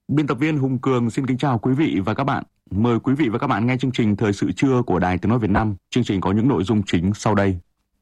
Biên tập viên Hùng Cường xin kính chào quý vị và các bạn. Mời quý vị và các bạn nghe chương trình Thời sự trưa của Đài Tiếng nói Việt Nam. Chương trình có những nội dung chính sau đây.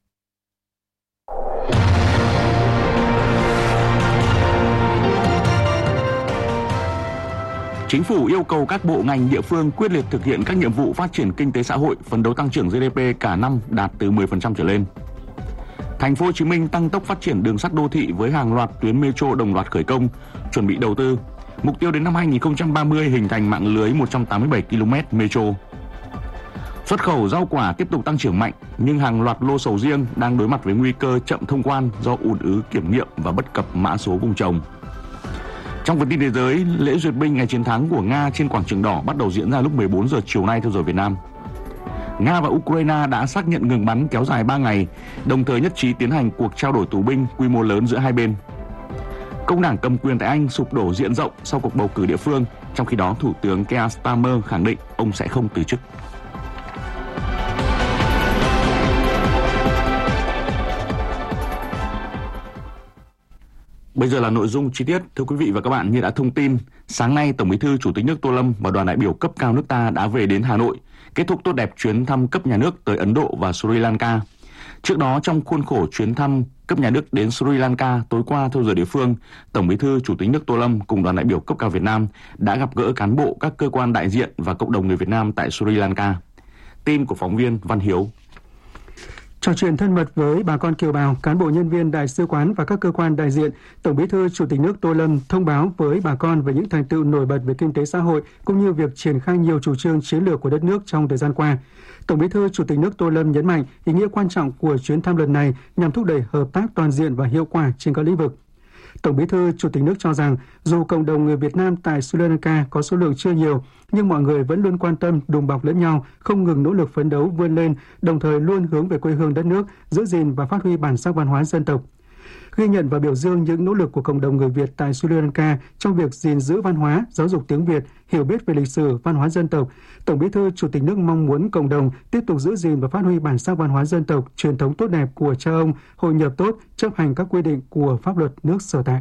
Chính phủ yêu cầu các bộ ngành địa phương quyết liệt thực hiện các nhiệm vụ phát triển kinh tế xã hội, phấn đấu tăng trưởng GDP cả năm đạt từ 10% trở lên. Thành phố Hồ Chí Minh tăng tốc phát triển đường sắt đô thị với hàng loạt tuyến metro đồng loạt khởi công, chuẩn bị đầu tư. Mục tiêu đến năm 2030 hình thành mạng lưới 187 km metro. Xuất khẩu rau quả tiếp tục tăng trưởng mạnh, nhưng hàng loạt lô sầu riêng đang đối mặt với nguy cơ chậm thông quan do ùn ứ kiểm nghiệm và bất cập mã số vùng trồng. Trong phần tin thế giới, lễ duyệt binh ngày chiến thắng của Nga trên quảng trường đỏ bắt đầu diễn ra lúc 14 giờ chiều nay theo giờ Việt Nam. Nga và Ukraine đã xác nhận ngừng bắn kéo dài 3 ngày, đồng thời nhất trí tiến hành cuộc trao đổi tù binh quy mô lớn giữa hai bên. Công đảng cầm quyền tại Anh sụp đổ diện rộng sau cuộc bầu cử địa phương, trong khi đó Thủ tướng Keir Starmer khẳng định ông sẽ không từ chức. Bây giờ là nội dung chi tiết. Thưa quý vị và các bạn, như đã thông tin, sáng nay Tổng Bí thư Chủ tịch nước Tô Lâm và đoàn đại biểu cấp cao nước ta đã về đến Hà Nội, kết thúc tốt đẹp chuyến thăm cấp nhà nước tới Ấn Độ và Sri Lanka. Trước đó, trong khuôn khổ chuyến thăm cấp nhà nước đến Sri Lanka tối qua theo giờ địa phương, Tổng Bí thư Chủ tịch nước Tô Lâm cùng đoàn đại biểu cấp cao Việt Nam đã gặp gỡ cán bộ các cơ quan đại diện và cộng đồng người Việt Nam tại Sri Lanka. Tin của phóng viên Văn Hiếu. Trò chuyện thân mật với bà con kiều bào, cán bộ nhân viên đại sứ quán và các cơ quan đại diện, Tổng Bí thư Chủ tịch nước Tô Lâm thông báo với bà con về những thành tựu nổi bật về kinh tế xã hội cũng như việc triển khai nhiều chủ trương chiến lược của đất nước trong thời gian qua. Tổng Bí thư Chủ tịch nước Tô Lâm nhấn mạnh ý nghĩa quan trọng của chuyến thăm lần này nhằm thúc đẩy hợp tác toàn diện và hiệu quả trên các lĩnh vực. Tổng Bí thư Chủ tịch nước cho rằng dù cộng đồng người Việt Nam tại Sri Lanka có số lượng chưa nhiều, nhưng mọi người vẫn luôn quan tâm, đùm bọc lẫn nhau, không ngừng nỗ lực phấn đấu vươn lên, đồng thời luôn hướng về quê hương đất nước, giữ gìn và phát huy bản sắc văn hóa dân tộc. Ghi nhận và biểu dương những nỗ lực của cộng đồng người Việt tại Sri Lanka trong việc gìn giữ văn hóa, giáo dục tiếng Việt, hiểu biết về lịch sử, văn hóa dân tộc, Tổng Bí thư Chủ tịch nước mong muốn cộng đồng tiếp tục giữ gìn và phát huy bản sắc văn hóa dân tộc, truyền thống tốt đẹp của cha ông, hội nhập tốt, chấp hành các quy định của pháp luật nước sở tại.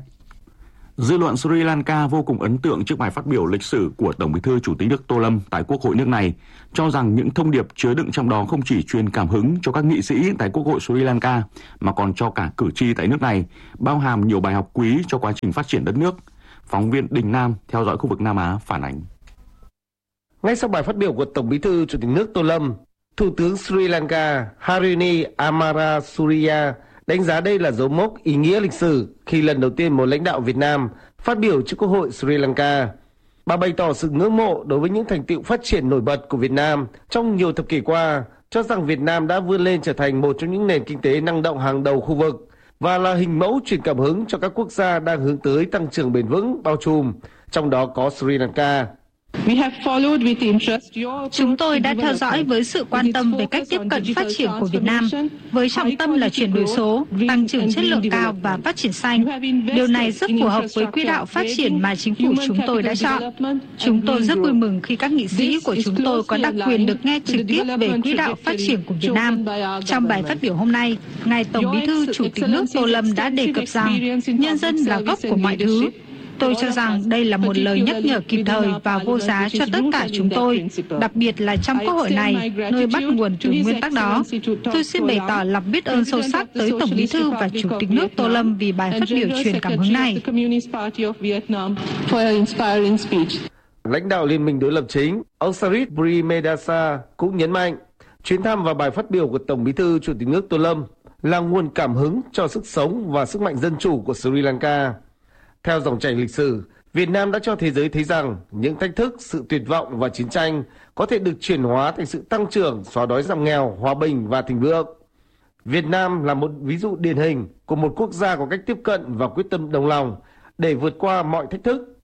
Dư luận Sri Lanka vô cùng ấn tượng trước bài phát biểu lịch sử của Tổng Bí thư Chủ tịch nước Tô Lâm tại Quốc hội nước này, cho rằng những thông điệp chứa đựng trong đó không chỉ truyền cảm hứng cho các nghị sĩ tại Quốc hội Sri Lanka mà còn cho cả cử tri tại nước này, bao hàm nhiều bài học quý cho quá trình phát triển đất nước. Phóng viên Đình Nam theo dõi khu vực Nam Á phản ánh. Ngay sau bài phát biểu của Tổng Bí thư Chủ tịch nước Tô Lâm, Thủ tướng Sri Lanka Harini Amarasuriya đánh giá đây là dấu mốc ý nghĩa lịch sử khi lần đầu tiên một lãnh đạo Việt Nam phát biểu trước Quốc hội Sri Lanka. Bà bày tỏ sự ngưỡng mộ đối với những thành tựu phát triển nổi bật của Việt Nam trong nhiều thập kỷ qua, cho rằng Việt Nam đã vươn lên trở thành một trong những nền kinh tế năng động hàng đầu khu vực và là hình mẫu truyền cảm hứng cho các quốc gia đang hướng tới tăng trưởng bền vững bao trùm, trong đó có Sri Lanka. Chúng tôi đã theo dõi với sự quan tâm về cách tiếp cận phát triển của Việt Nam, với trọng tâm là chuyển đổi số, tăng trưởng chất lượng cao và phát triển xanh. Điều này rất phù hợp với quỹ đạo phát triển mà chính phủ chúng tôi đã chọn. Chúng tôi rất vui mừng khi các nghị sĩ của chúng tôi có đặc quyền được nghe trực tiếp về quỹ đạo phát triển của Việt Nam. Trong bài phát biểu hôm nay, Ngài Tổng Bí thư Chủ tịch nước Tô Lâm đã đề cập rằng nhân dân là gốc của mọi thứ. Tôi cho rằng đây là một lời nhắc nhở kịp thời và vô giá cho tất cả chúng tôi, đặc biệt là trong Quốc hội này, nơi bắt nguồn từ nguyên tắc đó. Tôi xin bày tỏ lòng biết ơn sâu sắc tới Tổng Bí thư và Chủ tịch nước Tô Lâm vì bài phát biểu truyền cảm hứng này. Lãnh đạo Liên minh đối lập chính, ông Sarit Brimedasa cũng nhấn mạnh, chuyến thăm và bài phát biểu của Tổng Bí thư Chủ tịch nước Tô Lâm là nguồn cảm hứng cho sức sống và sức mạnh dân chủ của Sri Lanka. Theo dòng chảy lịch sử, Việt Nam đã cho thế giới thấy rằng những thách thức, sự tuyệt vọng và chiến tranh có thể được chuyển hóa thành sự tăng trưởng, xóa đói giảm nghèo, hòa bình và thịnh vượng. Việt Nam là một ví dụ điển hình của một quốc gia có cách tiếp cận và quyết tâm đồng lòng để vượt qua mọi thách thức.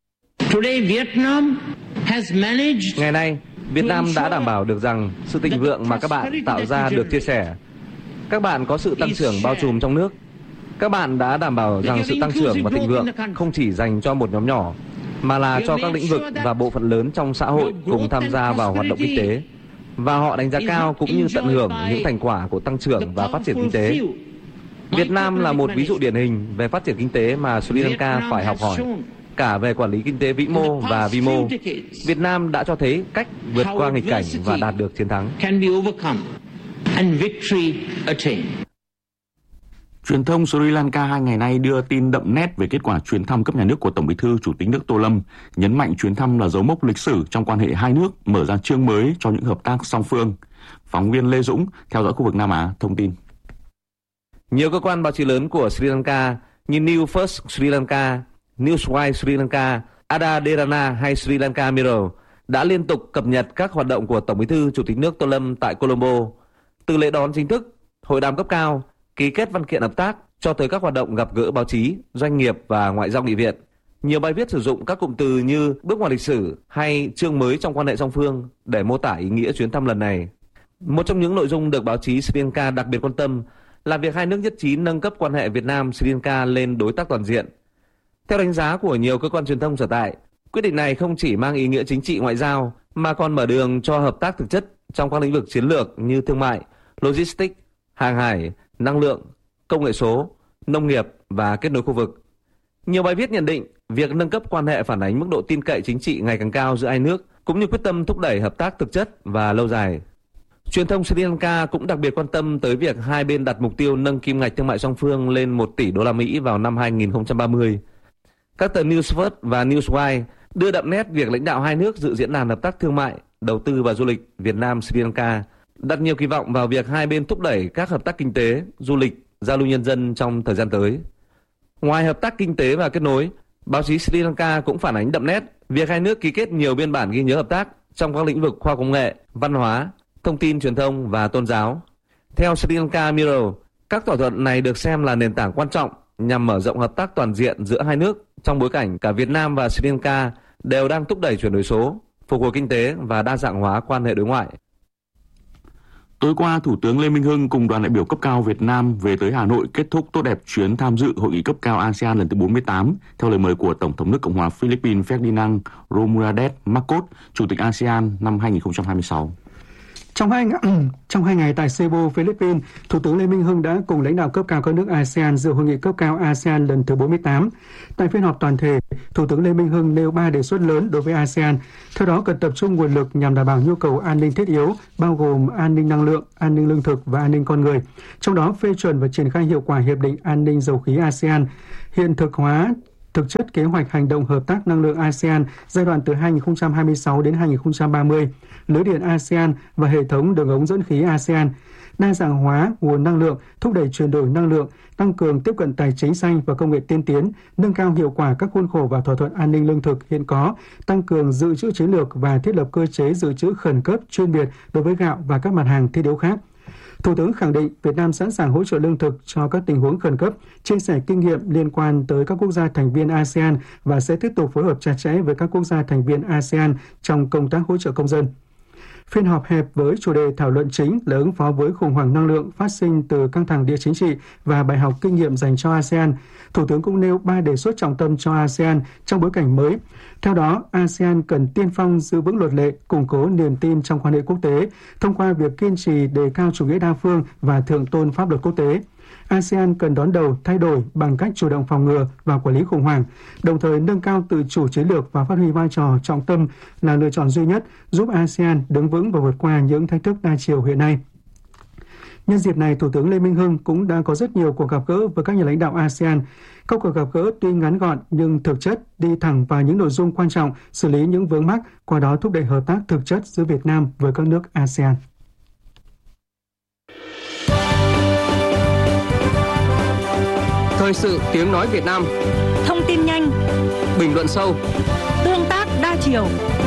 Ngày nay, Việt Nam đã đảm bảo được rằng sự thịnh vượng mà các bạn tạo ra được chia sẻ. Các bạn có sự tăng trưởng bao trùm trong nước. Các bạn đã đảm bảo rằng sự tăng trưởng và thịnh vượng không chỉ dành cho một nhóm nhỏ, mà là cho các lĩnh vực và bộ phận lớn trong xã hội cùng tham gia vào hoạt động kinh tế. Và họ đánh giá cao cũng như tận hưởng những thành quả của tăng trưởng và phát triển kinh tế. Việt Nam là một ví dụ điển hình về phát triển kinh tế mà Sri Lanka phải học hỏi. cả về quản lý kinh tế vĩ mô và vi mô. Việt Nam đã cho thấy cách vượt qua nghịch cảnh và đạt được chiến thắng. Truyền thông Sri Lanka 2 ngày nay đưa tin đậm nét về kết quả chuyến thăm cấp nhà nước của Tổng Bí thư Chủ tịch nước Tô Lâm, nhấn mạnh chuyến thăm là dấu mốc lịch sử trong quan hệ hai nước, mở ra chương mới cho những hợp tác song phương. Phóng viên Lê Dũng theo dõi khu vực Nam Á thông tin. Nhiều cơ quan báo chí lớn của Sri Lanka như New First Sri Lanka, Newswire Sri Lanka, Ada Derana hay Sri Lanka Mirror đã liên tục cập nhật các hoạt động của Tổng Bí thư Chủ tịch nước Tô Lâm tại Colombo. Từ lễ đón chính thức, hội đàm cấp cao, ký kết văn kiện hợp tác cho tới các hoạt động gặp gỡ báo chí, doanh nghiệp và ngoại giao nghị viện. Nhiều bài viết sử dụng các cụm từ như bước ngoặt lịch sử hay chương mới trong quan hệ song phương để mô tả ý nghĩa chuyến thăm lần này. Một trong những nội dung được báo chí Sri Lanka đặc biệt quan tâm là việc hai nước nhất trí nâng cấp quan hệ Việt Nam-Sri Lanka lên đối tác toàn diện. Theo đánh giá của nhiều cơ quan truyền thông sở tại, quyết định này không chỉ mang ý nghĩa chính trị ngoại giao mà còn mở đường cho hợp tác thực chất trong các lĩnh vực chiến lược như thương mại, logistics, hàng hải, năng lượng, công nghệ số, nông nghiệp và kết nối khu vực. Nhiều bài viết nhận định việc nâng cấp quan hệ phản ánh mức độ tin cậy chính trị ngày càng cao giữa hai nước cũng như quyết tâm thúc đẩy hợp tác thực chất và lâu dài. Truyền thông Sri Lanka cũng đặc biệt quan tâm tới việc hai bên đặt mục tiêu nâng kim ngạch thương mại song phương lên 1 tỷ đô la Mỹ vào năm 2030. Các tờ News First và Newswire đưa đậm nét việc lãnh đạo hai nước dự diễn đàn hợp tác thương mại, đầu tư và du lịch Việt Nam Sri Lanka, đặt nhiều kỳ vọng vào việc hai bên thúc đẩy các hợp tác kinh tế, du lịch, giao lưu nhân dân trong thời gian tới. Ngoài hợp tác kinh tế và kết nối, báo chí Sri Lanka cũng phản ánh đậm nét việc hai nước ký kết nhiều biên bản ghi nhớ hợp tác trong các lĩnh vực khoa học công nghệ, văn hóa, thông tin truyền thông và tôn giáo. Theo Sri Lanka Mirror, các thỏa thuận này được xem là nền tảng quan trọng nhằm mở rộng hợp tác toàn diện giữa hai nước trong bối cảnh cả Việt Nam và Sri Lanka đều đang thúc đẩy chuyển đổi số, phục hồi kinh tế và đa dạng hóa quan hệ đối ngoại. Tối qua, Thủ tướng Lê Minh Hưng cùng đoàn đại biểu cấp cao Việt Nam về tới Hà Nội kết thúc tốt đẹp chuyến tham dự Hội nghị cấp cao ASEAN lần thứ 48 theo lời mời của Tổng thống nước Cộng hòa Philippines Ferdinand Romualdez Marcos, Chủ tịch ASEAN năm 2026. Trong hai ngày tại Cebu, Philippines, Thủ tướng Lê Minh Hưng đã cùng lãnh đạo cấp cao các nước ASEAN dự hội nghị cấp cao ASEAN lần thứ 48. Tại phiên họp toàn thể, Thủ tướng Lê Minh Hưng nêu 3 đề xuất lớn đối với ASEAN. Theo đó, cần tập trung nguồn lực nhằm đảm bảo nhu cầu an ninh thiết yếu, bao gồm an ninh năng lượng, an ninh lương thực và an ninh con người. Trong đó, phê chuẩn và triển khai hiệu quả Hiệp định An ninh Dầu khí ASEAN, hiện thực hóa thực chất kế hoạch hành động hợp tác năng lượng ASEAN giai đoạn từ 2026 đến 2030, lưới điện ASEAN và hệ thống đường ống dẫn khí ASEAN, đa dạng hóa nguồn năng lượng, thúc đẩy chuyển đổi năng lượng, tăng cường tiếp cận tài chính xanh và công nghệ tiên tiến, nâng cao hiệu quả các khuôn khổ và thỏa thuận an ninh lương thực hiện có, tăng cường dự trữ chiến lược và thiết lập cơ chế dự trữ khẩn cấp chuyên biệt đối với gạo và các mặt hàng thiết yếu khác. Thủ tướng khẳng định Việt Nam sẵn sàng hỗ trợ lương thực cho các tình huống khẩn cấp, chia sẻ kinh nghiệm liên quan tới các quốc gia thành viên ASEAN và sẽ tiếp tục phối hợp chặt chẽ với các quốc gia thành viên ASEAN trong công tác hỗ trợ công dân. Phiên họp hẹp với chủ đề thảo luận chính là ứng phó với khủng hoảng năng lượng phát sinh từ căng thẳng địa chính trị và bài học kinh nghiệm dành cho ASEAN. Thủ tướng cũng nêu 3 đề xuất trọng tâm cho ASEAN trong bối cảnh mới. Theo đó, ASEAN cần tiên phong giữ vững luật lệ, củng cố niềm tin trong quan hệ quốc tế, thông qua việc kiên trì đề cao chủ nghĩa đa phương và thượng tôn pháp luật quốc tế. ASEAN cần đón đầu thay đổi bằng cách chủ động phòng ngừa và quản lý khủng hoảng, đồng thời nâng cao tự chủ chiến lược và phát huy vai trò trọng tâm là lựa chọn duy nhất giúp ASEAN đứng vững và vượt qua những thách thức đa chiều hiện nay. Nhân dịp này, Thủ tướng Lê Minh Hưng cũng đã có rất nhiều cuộc gặp gỡ với các nhà lãnh đạo ASEAN. Các cuộc gặp gỡ tuy ngắn gọn nhưng thực chất, đi thẳng vào những nội dung quan trọng, xử lý những vướng mắc, qua đó thúc đẩy hợp tác thực chất giữa Việt Nam với các nước ASEAN. Thời sự tiếng nói Việt Nam. Thông tin nhanh, bình luận sâu, tương tác đa chiều.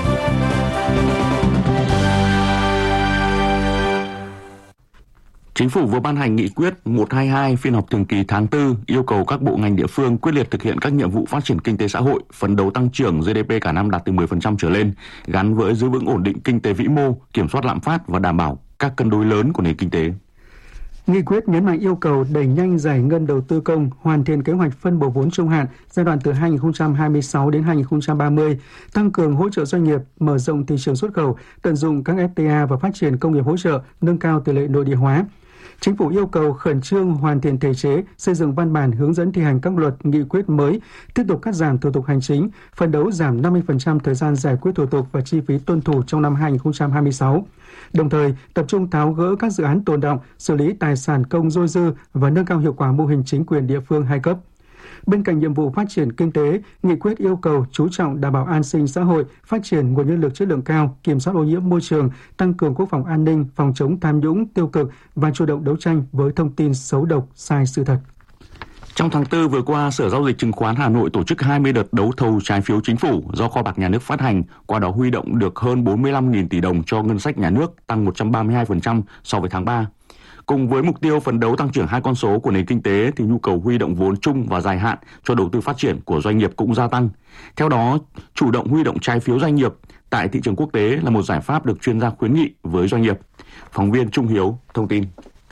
Chính phủ vừa ban hành nghị quyết 122 phiên họp thường kỳ tháng 4 yêu cầu các bộ ngành địa phương quyết liệt thực hiện các nhiệm vụ phát triển kinh tế xã hội, phấn đấu tăng trưởng GDP cả năm đạt từ 10% trở lên, gắn với giữ vững ổn định kinh tế vĩ mô, kiểm soát lạm phát và đảm bảo các cân đối lớn của nền kinh tế. Nghị quyết nhấn mạnh yêu cầu đẩy nhanh giải ngân đầu tư công, hoàn thiện kế hoạch phân bổ vốn trung hạn giai đoạn từ 2026 đến 2030, tăng cường hỗ trợ doanh nghiệp, mở rộng thị trường xuất khẩu, tận dụng các FTA và phát triển công nghiệp hỗ trợ, nâng cao tỷ lệ nội địa hóa. Chính phủ yêu cầu khẩn trương hoàn thiện thể chế, xây dựng văn bản hướng dẫn thi hành các luật, nghị quyết mới, tiếp tục cắt giảm thủ tục hành chính, phấn đấu giảm 50% thời gian giải quyết thủ tục và chi phí tuân thủ trong năm 2026. Đồng thời, tập trung tháo gỡ các dự án tồn đọng, xử lý tài sản công dôi dư và nâng cao hiệu quả mô hình chính quyền địa phương hai cấp. Bên cạnh nhiệm vụ phát triển kinh tế, nghị quyết yêu cầu chú trọng đảm bảo an sinh xã hội, phát triển nguồn nhân lực chất lượng cao, kiểm soát ô nhiễm môi trường, tăng cường quốc phòng an ninh, phòng chống tham nhũng tiêu cực và chủ động đấu tranh với thông tin xấu độc, sai sự thật. Trong tháng 4 vừa qua, Sở Giao dịch Chứng khoán Hà Nội tổ chức 20 đợt đấu thầu trái phiếu chính phủ do Kho bạc Nhà nước phát hành, qua đó huy động được hơn 45.000 tỷ đồng cho ngân sách nhà nước, tăng 132% so với tháng 3. Cùng với mục tiêu phấn đấu tăng trưởng hai con số của nền kinh tế thì nhu cầu huy động vốn chung và dài hạn cho đầu tư phát triển của doanh nghiệp cũng gia tăng. Theo đó, chủ động huy động trái phiếu doanh nghiệp tại thị trường quốc tế là một giải pháp được chuyên gia khuyến nghị với doanh nghiệp. Phóng viên Trung Hiếu thông tin.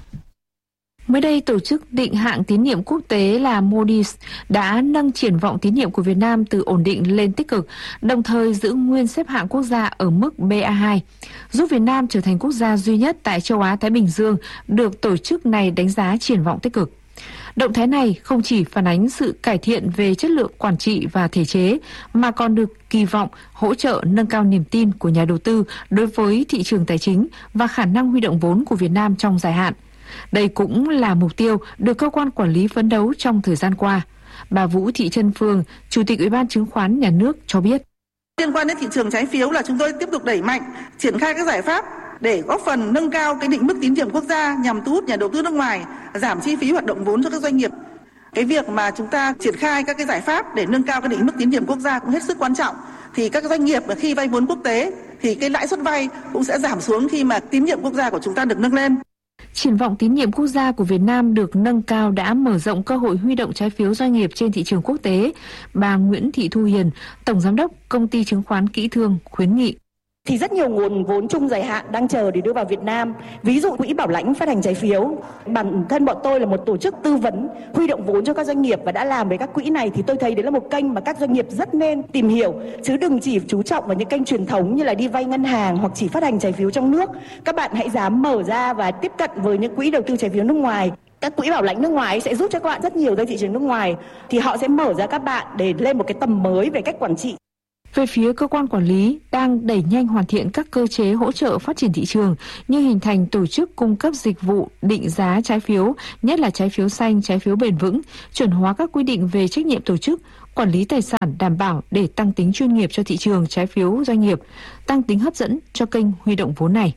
Mới đây, tổ chức định hạng tín nhiệm quốc tế là Moody's đã nâng triển vọng tín nhiệm của Việt Nam từ ổn định lên tích cực, đồng thời giữ nguyên xếp hạng quốc gia ở mức BA2, giúp Việt Nam trở thành quốc gia duy nhất tại châu Á-Thái Bình Dương được tổ chức này đánh giá triển vọng tích cực. Động thái này không chỉ phản ánh sự cải thiện về chất lượng quản trị và thể chế, mà còn được kỳ vọng hỗ trợ nâng cao niềm tin của nhà đầu tư đối với thị trường tài chính và khả năng huy động vốn của Việt Nam trong dài hạn. Đây cũng là mục tiêu được cơ quan quản lý phấn đấu trong thời gian qua. Bà Vũ Thị Trân Phương, Chủ tịch Ủy ban Chứng khoán Nhà nước cho biết. Liên quan đến thị trường trái phiếu là chúng tôi tiếp tục đẩy mạnh, triển khai các giải pháp để góp phần nâng cao cái định mức tín nhiệm quốc gia nhằm thu hút nhà đầu tư nước ngoài, giảm chi phí hoạt động vốn cho các doanh nghiệp. Cái việc mà chúng ta triển khai các cái giải pháp để nâng cao cái định mức tín nhiệm quốc gia cũng hết sức quan trọng. Thì các doanh nghiệp khi vay vốn quốc tế thì cái lãi suất vay cũng sẽ giảm xuống khi mà tín nhiệm quốc gia của chúng ta được nâng lên. Triển vọng tín nhiệm quốc gia của Việt Nam được nâng cao đã mở rộng cơ hội huy động trái phiếu doanh nghiệp trên thị trường quốc tế. Bà Nguyễn Thị Thu Hiền, Tổng Giám đốc Công ty Chứng khoán Kỹ Thương khuyến nghị. Thì rất nhiều nguồn vốn chung dài hạn đang chờ để đưa vào Việt Nam. Ví dụ quỹ bảo lãnh phát hành trái phiếu. Bản thân bọn tôi là một tổ chức tư vấn huy động vốn cho các doanh nghiệp và đã làm với các quỹ này, thì tôi thấy đấy là một kênh mà các doanh nghiệp rất nên tìm hiểu, chứ đừng chỉ chú trọng vào những kênh truyền thống như là đi vay ngân hàng hoặc chỉ phát hành trái phiếu trong nước. Các bạn hãy dám mở ra và tiếp cận với những quỹ đầu tư trái phiếu nước ngoài. Các quỹ bảo lãnh nước ngoài sẽ giúp cho các bạn rất nhiều trên thị trường nước ngoài, thì họ sẽ mở ra các bạn để lên một cái tầm mới về cách quản trị. Về phía cơ quan quản lý đang đẩy nhanh hoàn thiện các cơ chế hỗ trợ phát triển thị trường như hình thành tổ chức cung cấp dịch vụ định giá trái phiếu, nhất là trái phiếu xanh, trái phiếu bền vững, chuẩn hóa các quy định về trách nhiệm tổ chức, quản lý tài sản đảm bảo để tăng tính chuyên nghiệp cho thị trường trái phiếu doanh nghiệp, tăng tính hấp dẫn cho kênh huy động vốn này.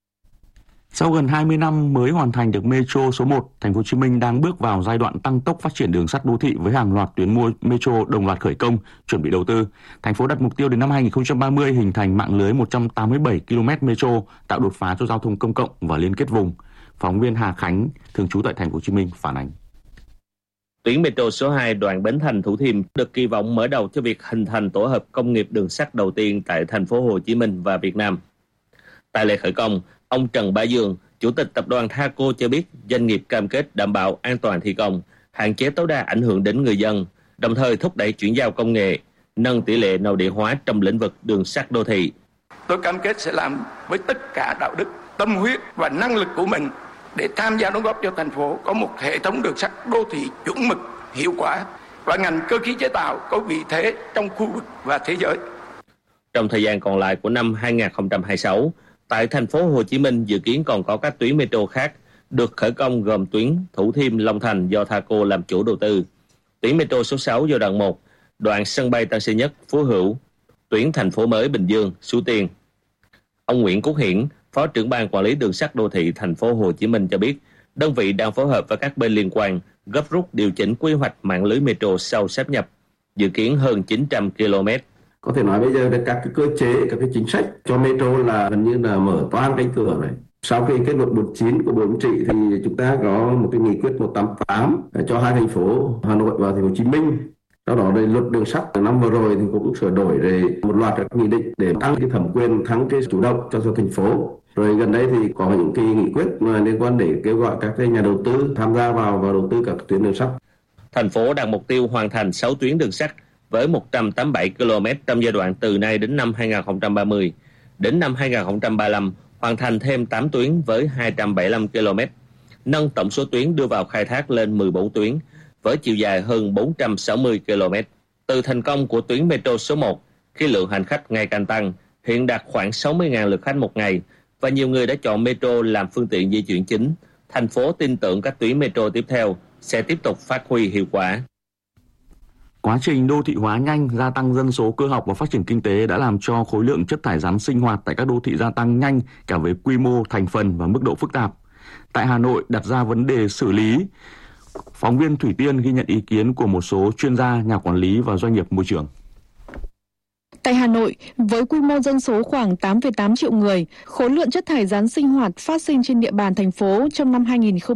Sau gần 20 năm mới hoàn thành được Metro số 1, Thành phố Hồ Chí Minh đang bước vào giai đoạn tăng tốc phát triển đường sắt đô thị với hàng loạt tuyến Metro đồng loạt khởi công, chuẩn bị đầu tư. Thành phố đặt mục tiêu đến năm 2030 hình thành mạng lưới 187 km Metro, tạo đột phá cho giao thông công cộng và liên kết vùng. Phóng viên Hà Khánh, thường trú tại Thành phố Hồ Chí Minh phản ánh. Tuyến Metro số 2 đoạn Bến Thành - Thủ Thiêm được kỳ vọng mở đầu cho việc hình thành tổ hợp công nghiệp đường sắt đầu tiên tại Thành phố Hồ Chí Minh và Việt Nam. Tại lễ khởi công, ông Trần Bá Dương, Chủ tịch Tập đoàn Thaco cho biết doanh nghiệp cam kết đảm bảo an toàn thi công, hạn chế tối đa ảnh hưởng đến người dân, đồng thời thúc đẩy chuyển giao công nghệ, nâng tỷ lệ nội địa hóa trong lĩnh vực đường sắt đô thị. Tôi cam kết sẽ làm với tất cả đạo đức, tâm huyết và năng lực của mình để tham gia đóng góp cho thành phố có một hệ thống đường sắt đô thị chuẩn mực, hiệu quả và ngành cơ khí chế tạo có vị thế trong khu vực và thế giới. Trong thời gian còn lại của năm 2026, tại Thành phố Hồ Chí Minh dự kiến còn có các tuyến metro khác được khởi công gồm tuyến Thủ Thiêm - Long Thành do Thaco làm chủ đầu tư, tuyến metro số 6 giai đoạn 1, đoạn sân bay Tân Sơn Nhất - Phú Hữu, tuyến Thành phố mới Bình Dương - Suối Tiên. Ông Nguyễn Quốc Hiển, Phó trưởng ban quản lý đường sắt đô thị Thành phố Hồ Chí Minh cho biết, đơn vị đang phối hợp với các bên liên quan gấp rút điều chỉnh quy hoạch mạng lưới metro sau sáp nhập, dự kiến hơn 900 km. Có thể nói bây giờ là các cái cơ chế, các cái chính sách cho metro là gần như là mở toang cánh cửa rồi. Sau khi kết luận 49 của Bộ Chính trị thì chúng ta có một cái nghị quyết 188 cho hai thành phố Hà Nội và Thành phố Hồ Chí Minh. Sau đó luật đường sắt năm vừa rồi thì cũng sửa đổi để một loạt các nghị định để tăng cái thẩm quyền, tăng cái chủ động cho thành phố. Rồi gần đây thì có những cái nghị quyết mà liên quan để kêu gọi các nhà đầu tư tham gia vào đầu tư các tuyến đường sắt. Thành phố đặt mục tiêu hoàn thành 6 tuyến đường sắt với 187 km trong giai đoạn từ nay đến năm 2030. Đến năm 2035, hoàn thành thêm 8 tuyến với 275 km. nâng tổng số tuyến đưa vào khai thác lên 14 tuyến, với chiều dài hơn 460 km. Từ thành công của tuyến metro số 1, khi lượng hành khách ngày càng tăng, hiện đạt khoảng 60.000 lượt khách một ngày, và nhiều người đã chọn metro làm phương tiện di chuyển chính, thành phố tin tưởng các tuyến metro tiếp theo sẽ tiếp tục phát huy hiệu quả. Quá trình đô thị hóa nhanh, gia tăng dân số cơ học và phát triển kinh tế đã làm cho khối lượng chất thải rắn sinh hoạt tại các đô thị gia tăng nhanh cả về quy mô, thành phần và mức độ phức tạp. Tại Hà Nội đặt ra vấn đề xử lý. Phóng viên Thủy Tiên ghi nhận ý kiến của một số chuyên gia, nhà quản lý và doanh nghiệp môi trường. Tại Hà Nội, với quy mô dân số khoảng 8,8 triệu người, khối lượng chất thải rắn sinh hoạt phát sinh trên địa bàn thành phố trong năm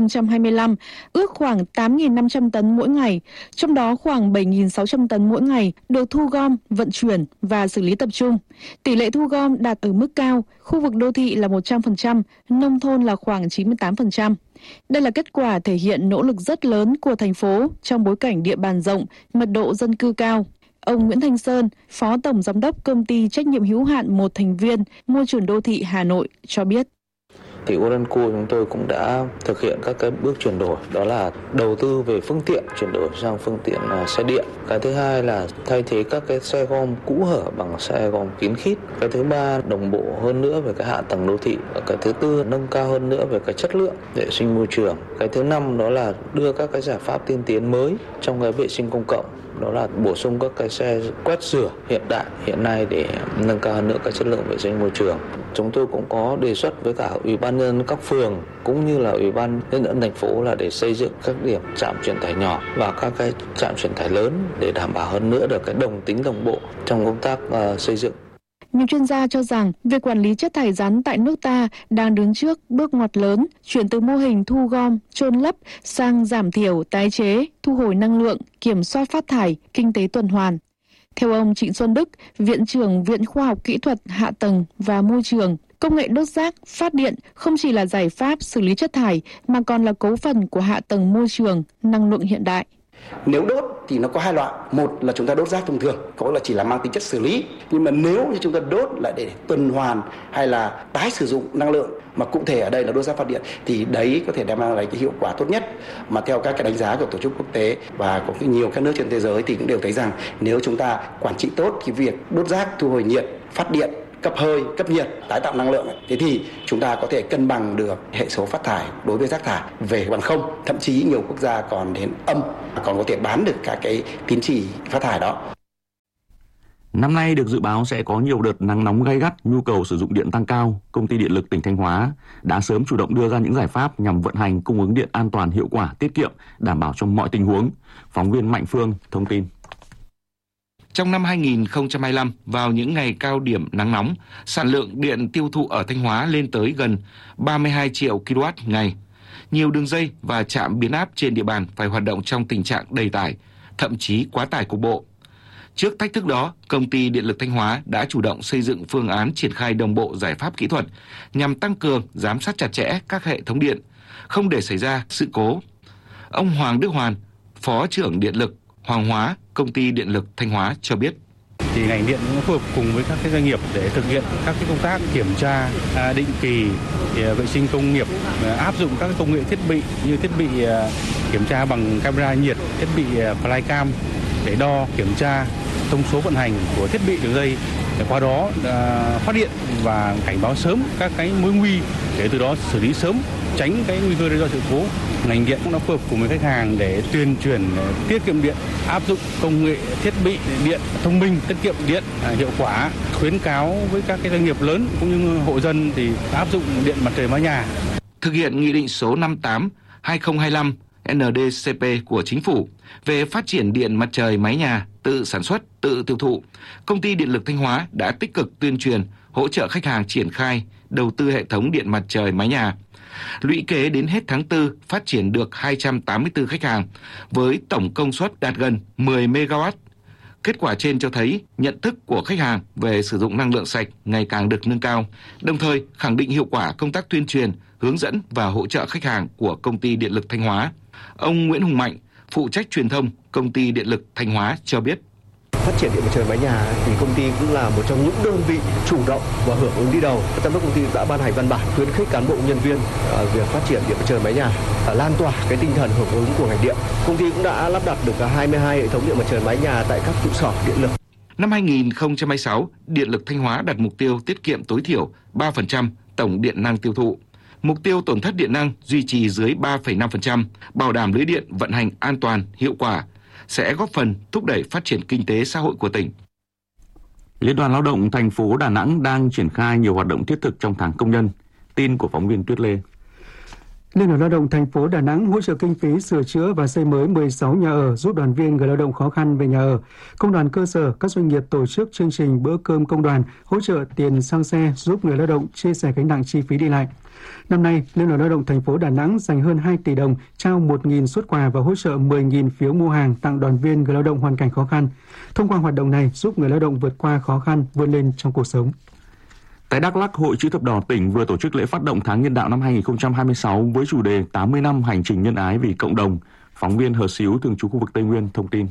2025 ước khoảng 8.500 tấn mỗi ngày, trong đó khoảng 7.600 tấn mỗi ngày được thu gom, vận chuyển và xử lý tập trung. Tỷ lệ thu gom đạt ở mức cao, khu vực đô thị là 100%, nông thôn là khoảng 98%. Đây là kết quả thể hiện nỗ lực rất lớn của thành phố trong bối cảnh địa bàn rộng, mật độ dân cư cao. Ông Nguyễn Thanh Sơn, Phó Tổng Giám đốc Công ty Trách nhiệm hữu hạn một thành viên Môi trường đô thị Hà Nội cho biết. Thì Urenco chúng tôi cũng đã thực hiện các cái bước chuyển đổi, đó là đầu tư về phương tiện, chuyển đổi sang phương tiện xe điện. Cái thứ hai là thay thế các cái xe gom cũ hở bằng xe gom kín khít. Cái thứ ba, đồng bộ hơn nữa về cái hạ tầng đô thị. Cái thứ tư, nâng cao hơn nữa về cái chất lượng vệ sinh môi trường. Cái thứ năm đó là đưa các cái giải pháp tiên tiến mới trong cái vệ sinh công cộng. Đó là bổ sung các cái xe quét rửa hiện đại hiện nay để nâng cao hơn nữa cái chất lượng vệ sinh môi trường. Chúng tôi cũng có đề xuất với cả Ủy ban nhân dân các phường cũng như là Ủy ban nhân dân thành phố là để xây dựng các điểm trạm truyền tải nhỏ và các cái trạm truyền tải lớn để đảm bảo hơn nữa được cái đồng tính đồng bộ trong công tác xây dựng. Nhiều chuyên gia cho rằng việc quản lý chất thải rắn tại nước ta đang đứng trước bước ngoặt lớn, chuyển từ mô hình thu gom, chôn lấp sang giảm thiểu, tái chế, thu hồi năng lượng, kiểm soát phát thải, kinh tế tuần hoàn. Theo ông Trịnh Xuân Đức, Viện trưởng Viện Khoa học Kỹ thuật Hạ tầng và Môi trường, công nghệ đốt rác, phát điện không chỉ là giải pháp xử lý chất thải mà còn là cấu phần của hạ tầng môi trường, năng lượng hiện đại. Nếu đốt thì nó có hai loại, một là chúng ta đốt rác thông thường, có là chỉ là mang tính chất xử lý, nhưng mà nếu như chúng ta đốt lại để tuần hoàn hay là tái sử dụng năng lượng, mà cụ thể ở đây là đốt rác phát điện, thì đấy có thể đem lại cái hiệu quả tốt nhất. Mà theo các cái đánh giá của tổ chức quốc tế và của nhiều các nước trên thế giới thì cũng đều thấy rằng nếu chúng ta quản trị tốt cái việc đốt rác, thu hồi nhiệt, phát điện, cấp hơi, cấp nhiệt, tái tạo năng lượng, thế thì chúng ta có thể cân bằng được hệ số phát thải đối với rác thải về bằng không, thậm chí nhiều quốc gia còn đến âm, còn có thể bán được cả cái tín chỉ phát thải đó. Năm nay được dự báo sẽ có nhiều đợt nắng nóng gay gắt, nhu cầu sử dụng điện tăng cao. Công ty Điện lực tỉnh Thanh Hóa đã sớm chủ động đưa ra những giải pháp nhằm vận hành cung ứng điện an toàn, hiệu quả, tiết kiệm, đảm bảo trong mọi tình huống. Phóng viên Mạnh Phương thông tin. Trong năm 2025, vào những ngày cao điểm nắng nóng, sản lượng điện tiêu thụ ở Thanh Hóa lên tới gần 32 triệu kW ngày. Nhiều đường dây và trạm biến áp trên địa bàn phải hoạt động trong tình trạng đầy tải, thậm chí quá tải cục bộ. Trước thách thức đó, Công ty Điện lực Thanh Hóa đã chủ động xây dựng phương án triển khai đồng bộ giải pháp kỹ thuật nhằm tăng cường giám sát chặt chẽ các hệ thống điện, không để xảy ra sự cố. Ông Hoàng Đức Hoàn, Phó trưởng Điện lực Hoàng Hóa, Công ty Điện lực Thanh Hóa cho biết. Thì ngành điện cũng phối hợp cùng với các cái doanh nghiệp để thực hiện các cái công tác kiểm tra định kỳ vệ sinh công nghiệp, áp dụng các công nghệ thiết bị như thiết bị kiểm tra bằng camera nhiệt, thiết bị flycam để đo kiểm tra thông số vận hành của thiết bị đường dây, để qua đó phát hiện và cảnh báo sớm các cái mối nguy để từ đó xử lý sớm, tránh cái nguy cơ do sự cố. Ngành điện cũng đã phối hợp cùng với khách hàng để tuyên truyền tiết kiệm điện, áp dụng công nghệ thiết bị điện thông minh, tiết kiệm điện hiệu quả, khuyến cáo với các cái doanh nghiệp lớn cũng như hộ dân thì áp dụng điện mặt trời mái nhà. Thực hiện Nghị định số 58/2025 NDCP của Chính phủ về phát triển điện mặt trời mái nhà tự sản xuất, tự tiêu thụ, Công ty Điện lực Thanh Hóa đã tích cực tuyên truyền, hỗ trợ khách hàng triển khai đầu tư hệ thống điện mặt trời mái nhà. Lũy kế đến hết tháng 4 phát triển được 284 khách hàng với tổng công suất đạt gần 10 MW. Kết quả trên cho thấy nhận thức của khách hàng về sử dụng năng lượng sạch ngày càng được nâng cao, đồng thời khẳng định hiệu quả công tác tuyên truyền, hướng dẫn và hỗ trợ khách hàng của Công ty Điện lực Thanh Hóa. Ông Nguyễn Hùng Mạnh, phụ trách truyền thông Công ty Điện lực Thanh Hóa cho biết. phát triển điện mặt trời mái nhà thì công ty cũng là một trong những đơn vị chủ động và hưởng ứng đi đầu. Giám đốc công ty đã ban hành văn bản khuyến khích cán bộ nhân viên việc phát triển điện mặt trời mái nhà, lan tỏa cái tinh thần hưởng ứng của ngành điện. Công ty cũng đã lắp đặt được 22 hệ thống điện mặt trời mái nhà tại các trụ sở điện lực. Năm 2026, Điện lực Thanh Hóa đặt mục tiêu tiết kiệm tối thiểu 3% tổng điện năng tiêu thụ. Mục tiêu tổn thất điện năng duy trì dưới 3,5%, bảo đảm lưới điện vận hành an toàn, hiệu quả, sẽ góp phần thúc đẩy phát triển kinh tế xã hội của tỉnh. Liên đoàn Lao động thành phố Đà Nẵng đang triển khai nhiều hoạt động thiết thực trong tháng công nhân. Tin của phóng viên Tuyết Lê. Liên đoàn Lao động thành phố Đà Nẵng hỗ trợ kinh phí sửa chữa và xây mới 16 nhà ở giúp đoàn viên người lao động khó khăn về nhà ở. Công đoàn cơ sở, các doanh nghiệp tổ chức chương trình bữa cơm công đoàn, hỗ trợ tiền xăng xe giúp người lao động chia sẻ gánh nặng chi phí đi lại. Năm nay, Liên đoàn Lao động thành phố Đà Nẵng dành hơn 2 tỷ đồng trao 1.000 suất quà và hỗ trợ 10.000 phiếu mua hàng tặng đoàn viên người lao động hoàn cảnh khó khăn. Thông qua hoạt động này giúp người lao động vượt qua khó khăn, vươn lên trong cuộc sống. Tại Đắk Lắk, Hội Chữ thập đỏ tỉnh vừa tổ chức lễ phát động tháng nhân đạo năm 2026 với chủ đề 80 năm hành trình nhân ái vì cộng đồng. Phóng viên Hờ Xíu, thường trú khu vực Tây Nguyên, thông tin.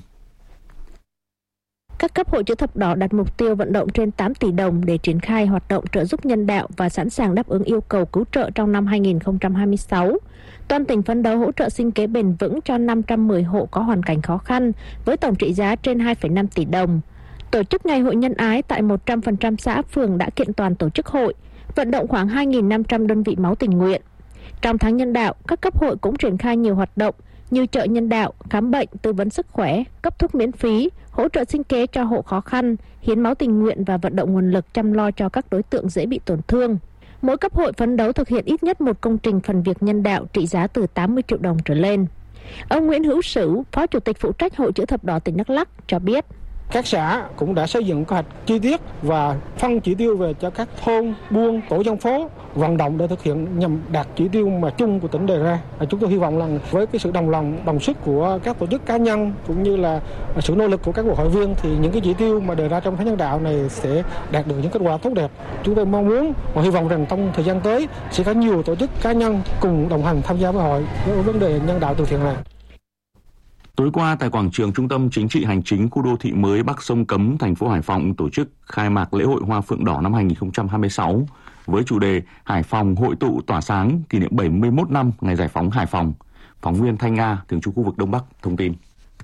Các cấp Hội Chữ thập đỏ đặt mục tiêu vận động trên 8 tỷ đồng để triển khai hoạt động trợ giúp nhân đạo và sẵn sàng đáp ứng yêu cầu cứu trợ trong năm 2026. Toàn tỉnh phấn đấu hỗ trợ sinh kế bền vững cho 510 hộ có hoàn cảnh khó khăn với tổng trị giá trên 2,5 tỷ đồng. Tổ chức Ngày hội nhân ái tại 100% xã phường đã kiện toàn tổ chức hội, vận động khoảng 2.500 đơn vị máu tình nguyện. Trong tháng nhân đạo, các cấp hội cũng triển khai nhiều hoạt động như chợ nhân đạo, khám bệnh, tư vấn sức khỏe, cấp thuốc miễn phí, hỗ trợ sinh kế cho hộ khó khăn, hiến máu tình nguyện và vận động nguồn lực chăm lo cho các đối tượng dễ bị tổn thương. Mỗi cấp hội phấn đấu thực hiện ít nhất một công trình phần việc nhân đạo trị giá từ 80 triệu đồng trở lên. Ông Nguyễn Hữu Sửu, Phó Chủ tịch phụ trách Hội Chữ thập đỏ tỉnh Đắk Lắk cho biết. Các xã cũng đã xây dựng kế hoạch chi tiết và phân chỉ tiêu về cho các thôn, buôn, tổ dân phố vận động để thực hiện nhằm đạt chỉ tiêu mà chung của tỉnh đề ra. Chúng tôi hy vọng là với cái sự đồng lòng, đồng sức của các tổ chức cá nhân cũng như là sự nỗ lực của các hội viên thì những cái chỉ tiêu mà đề ra trong tháng nhân đạo này sẽ đạt được những kết quả tốt đẹp. Chúng tôi mong muốn và hy vọng rằng trong thời gian tới sẽ có nhiều tổ chức cá nhân cùng đồng hành tham gia với hội với vấn đề nhân đạo từ thiện này. Tối qua tại quảng trường Trung tâm Chính trị Hành chính khu đô thị mới Bắc Sông Cấm, thành phố Hải Phòng tổ chức khai mạc lễ hội Hoa Phượng Đỏ năm 2026 với chủ đề Hải Phòng hội tụ tỏa sáng kỷ niệm 71 năm ngày giải phóng Hải Phòng. Phóng viên Thanh Nga, thường trú khu vực Đông Bắc thông tin.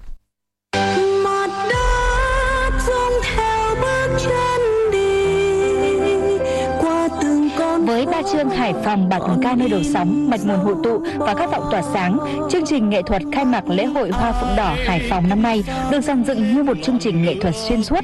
Với ba chương Hải Phòng, Bản Hùng ca nơi đầu sóng, Mạch nguồn hội tụ và các vọng tỏa sáng, chương trình nghệ thuật khai mạc lễ hội Hoa Phượng Đỏ Hải Phòng năm nay được dàn dựng như một chương trình nghệ thuật xuyên suốt